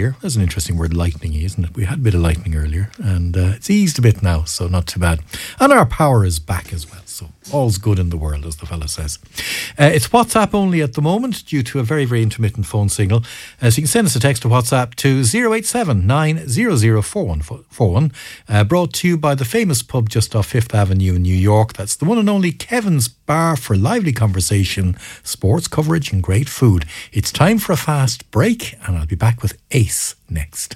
earlier. That's an interesting word, lightning-y, isn't it? We had a bit of lightning earlier, and it's eased a bit now, so not too bad. And our power is back as well, so all's good in the world, as the fella says. It's WhatsApp only at the moment due to a very, very intermittent phone signal. So you can send us a text to WhatsApp to 087 900 4141, brought to you by the famous pub just off 5th Avenue in New York. That's the one and only Kevin's Bar for lively conversation, sports coverage and great food. It's time for a fast break, and I'll be back with Ace next.